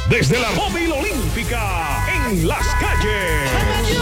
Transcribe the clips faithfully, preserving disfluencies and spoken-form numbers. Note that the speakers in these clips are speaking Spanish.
desde la móvil olímpica en las calles.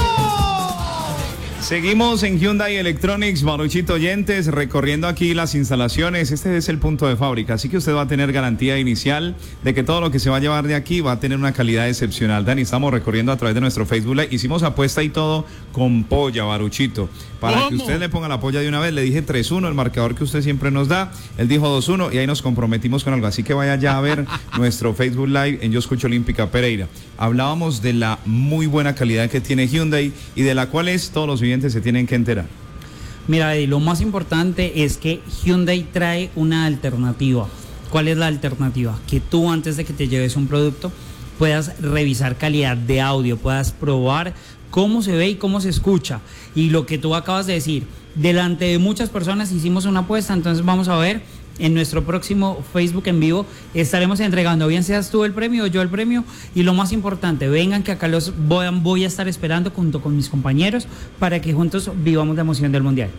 Seguimos en Hyundai Electronics, Maruchito oyentes, recorriendo aquí las instalaciones. Este es el punto de fábrica, así que usted va a tener garantía inicial de que todo lo que se va a llevar de aquí va a tener una calidad excepcional. Dani, estamos recorriendo a través de nuestro Facebook Live. Hicimos apuesta y todo con polla, Maruchito. Para ¿Cómo? Que usted le ponga la polla de una vez, le dije tres uno, el marcador que usted siempre nos da. Él dijo dos uno y ahí nos comprometimos con algo. Así que vaya ya a ver nuestro Facebook Live en Yo Escucho Olímpica Pereira. Hablábamos de la muy buena calidad que tiene Hyundai y de la cual es todos los oyentes se tienen que enterar. Mira, Eddie, lo más importante es que Hyundai trae una alternativa. ¿Cuál es la alternativa? Que tú, antes de que te lleves un producto, puedas revisar calidad de audio, puedas probar cómo se ve y cómo se escucha. Y lo que tú acabas de decir, delante de muchas personas hicimos una apuesta, entonces vamos a ver en nuestro próximo Facebook en vivo, estaremos entregando, bien seas tú el premio o yo el premio, y lo más importante, vengan que acá los voy a, voy a estar esperando junto con mis compañeros para que juntos vivamos la emoción del Mundial.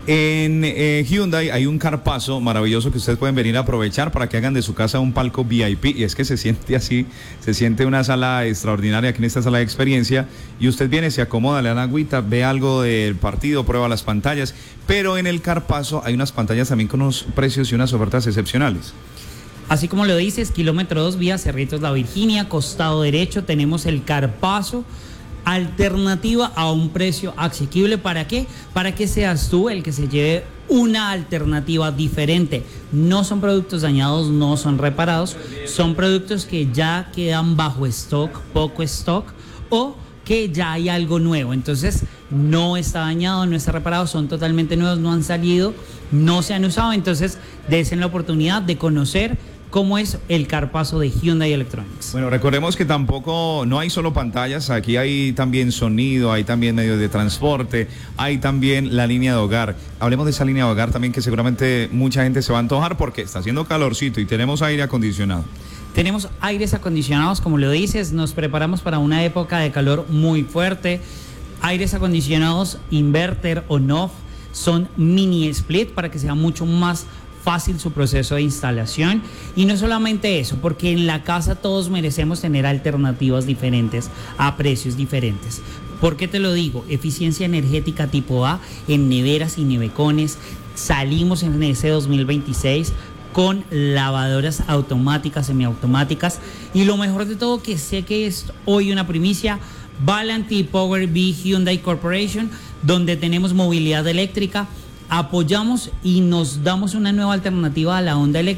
En eh, Hyundai hay un carpazo maravilloso que ustedes pueden venir a aprovechar para que hagan de su casa un palco V I P, y es que se siente así, se siente una sala extraordinaria aquí en esta sala de experiencia, y usted viene, se acomoda, le dan agüita, ve algo del partido, prueba las pantallas, pero en el carpazo hay unas pantallas también con unos precios y unas ofertas excepcionales. Así como lo dices, kilómetro dos, vía Cerritos La Virginia, costado derecho, tenemos el carpazo, alternativa a un precio asequible. ¿Para qué? Para que seas tú el que se lleve una alternativa diferente. No son productos dañados, no son reparados, son productos que ya quedan bajo stock, poco stock, o que ya hay algo nuevo. Entonces no está dañado, no está reparado, son totalmente nuevos, no han salido, no se han usado. Entonces desen la oportunidad de conocer cómo es el carpazo de Hyundai Electronics. Bueno, recordemos que tampoco, no hay solo pantallas, aquí hay también sonido, hay también medios de transporte, hay también la línea de hogar. Hablemos de esa línea de hogar también, que seguramente mucha gente se va a antojar porque está haciendo calorcito y tenemos aire acondicionado. Tenemos aires acondicionados, como lo dices, nos preparamos para una época de calor muy fuerte. Aires acondicionados inverter on-off, son mini split para que sea mucho más fácil su proceso de instalación. Y no solamente eso, porque en la casa todos merecemos tener alternativas diferentes a precios diferentes. ¿Por qué te lo digo? Eficiencia energética tipo A en neveras y nevecones. Salimos en ese dos mil veintiséis con lavadoras automáticas, semiautomáticas, y lo mejor de todo, que sé que es hoy una primicia, Valanti Power B Hyundai Corporation, donde tenemos movilidad eléctrica. Apoyamos y nos damos una nueva alternativa a la onda eléctrica.